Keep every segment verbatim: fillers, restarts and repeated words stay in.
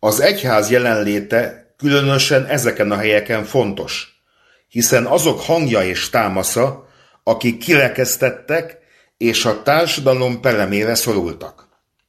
Az egyház jelenléte különösen ezeken a helyeken fontos, hiszen azok hangja és támasza, akik kirekesztettek és a társadalom peremére szorultak.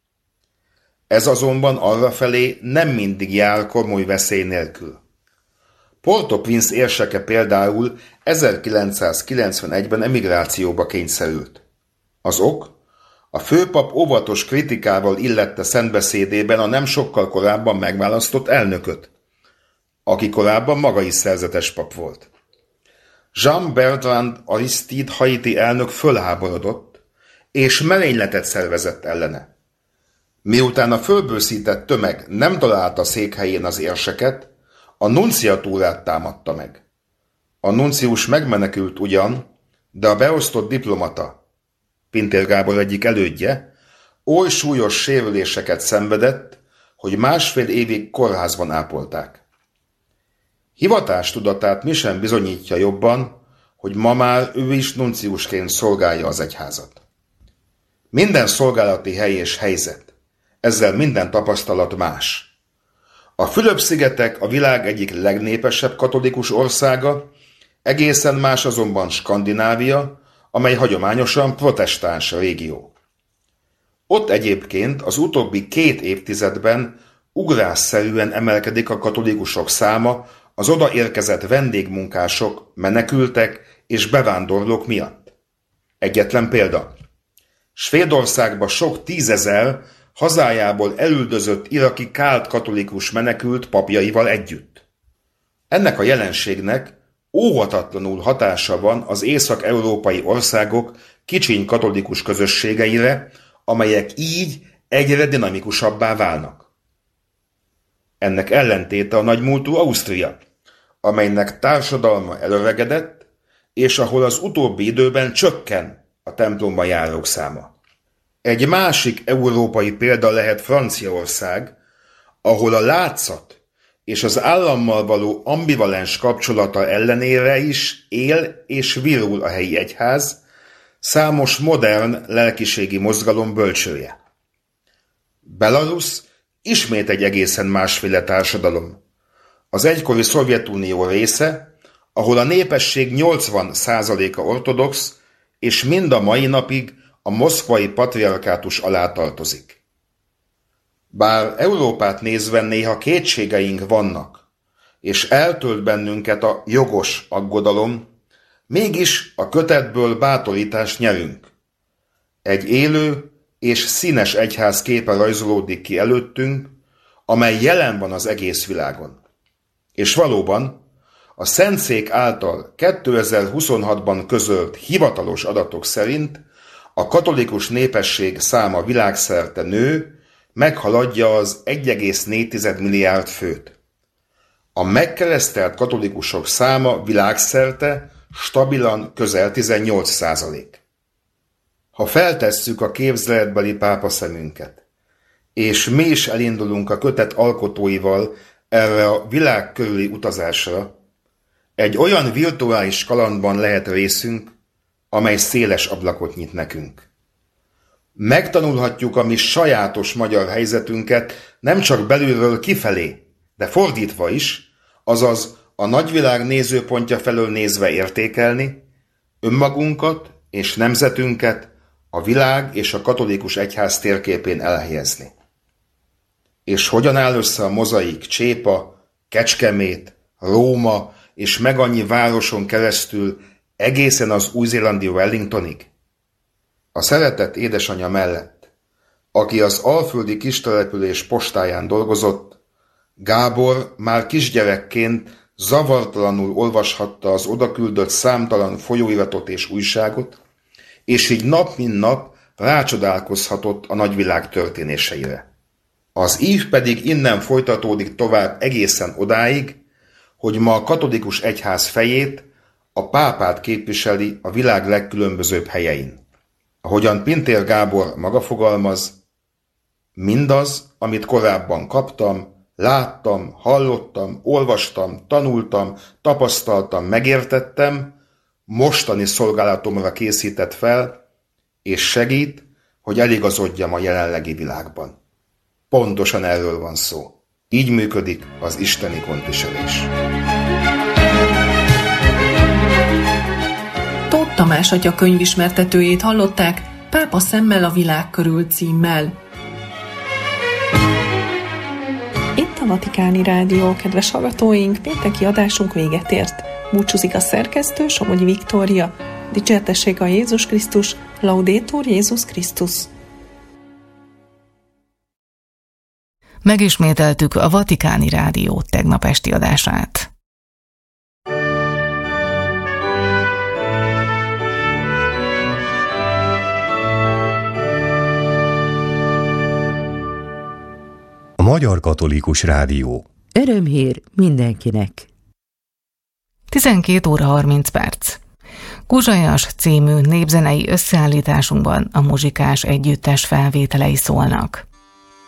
Ez azonban arrafelé nem mindig jár komoly veszély nélkül. Port-au-Prince érseke például ezerkilencszázkilencvenegyben emigrációba kényszerült. Az ok? A főpap óvatos kritikával illette szentbeszédében a nem sokkal korábban megválasztott elnököt, aki korábban maga is szerzetes pap volt. Jean-Bertrand Aristide haiti elnök fölháborodott, és merényletet szervezett ellene. Miután a fölbőszített tömeg nem találta székhelyén az érseket, a nunciatúrát támadta meg. A nuncius megmenekült ugyan, de a beosztott diplomata, Pintér Gábor egyik elődje, oly súlyos sérüléseket szenvedett, hogy másfél évig kórházban ápolták. Hivatástudatát mi sem bizonyítja jobban, hogy ma már ő is nunciusként szolgálja az egyházat. Minden szolgálati hely és helyzet, ezzel minden tapasztalat más. A Fülöp-szigetek a világ egyik legnépesebb katolikus országa, egészen más azonban Skandinávia, amely hagyományosan protestáns régió. Ott egyébként az utóbbi két évtizedben ugrásszerűen emelkedik a katolikusok száma az odaérkezett vendégmunkások, menekültek és bevándorlók miatt. Egyetlen példa. Svédországba sok tízezer hazájából elüldözött iraki kált katolikus menekült papjaival együtt. Ennek a jelenségnek óhatatlanul hatása van az észak-európai országok kicsiny katolikus közösségeire, amelyek így egyre dinamikusabbá válnak. Ennek ellentéte a nagymúltú Ausztria, amelynek társadalma elöregedett, és ahol az utóbbi időben csökken a templomba járók száma. Egy másik európai példa lehet Franciaország, ahol a látszat és az állammal való ambivalens kapcsolata ellenére is él és virul a helyi egyház, számos modern lelkiségi mozgalom bölcsője. Belarus ismét egy egészen másféle társadalom. Az egykori Szovjetunió része, ahol a népesség nyolcvan százaléka ortodox, és mind a mai napig a moszkvai patriarkátus alá tartozik. Bár Európát nézve néha kétségeink vannak, és eltölt bennünket a jogos aggodalom, mégis a kötetből bátorítást nyerünk. Egy élő és színes egyház képe rajzolódik ki előttünk, amely jelen van az egész világon. És valóban, a Szentszék által kétezer-huszonhatban közölt hivatalos adatok szerint a katolikus népesség száma világszerte nő, meghaladja az egy egész négy milliárd főt. A megkeresztelt katolikusok száma világszerte stabilan közel tizennyolc százalék. Ha feltesszük a képzeletbeli pápaszemünket, és mi is elindulunk a kötet alkotóival erre a világ körüli utazásra, egy olyan virtuális kalandban lehet részünk, amely széles ablakot nyit nekünk. Megtanulhatjuk a mi sajátos magyar helyzetünket nem csak belülről kifelé, de fordítva is, azaz a nagyvilág nézőpontja felől nézve értékelni, önmagunkat és nemzetünket a világ és a katolikus egyház térképén elhelyezni. És hogyan áll össze a mozaik Csépa, Kecskemét, Róma és meg annyi városon keresztül egészen az új-zélandi Wellingtonig? A szeretett édesanyja mellett, aki az alföldi kistelepülés postáján dolgozott, Gábor már kisgyerekként zavartalanul olvashatta az odaküldött számtalan folyóiratot és újságot, és így nap mint nap rácsodálkozhatott a nagyvilág történéseire. Az ív pedig innen folytatódik tovább egészen odáig, hogy ma a katolikus egyház fejét, a pápát képviseli a világ legkülönbözőbb helyein. Ahogyan Pintér Gábor maga fogalmaz, mindaz, amit korábban kaptam, láttam, hallottam, olvastam, tanultam, tapasztaltam, megértettem, mostani szolgálatomra készített fel, és segít, hogy eligazodjam a jelenlegi világban. Pontosan erről van szó. Így működik az isteni gondviselés. Tóth Tamás atya könyvismertetőjét hallották Pápa szemmel a világ körül címmel. Itt a Vatikáni Rádió, kedves hallgatóink, pénteki adásunk véget ért. Búcsúzik a szerkesztő, Somogyi Viktória. Dicsértessék a Jézus Krisztus, Laudetur Jézus Krisztus. Megismételtük a Vatikáni Rádió tegnap esti adását. A Magyar Katolikus Rádió. Örömhír mindenkinek. tizenkét óra harminc perc. Kuzsajas című népzenei összeállításunkban a muzsikás együttes felvételei szólnak.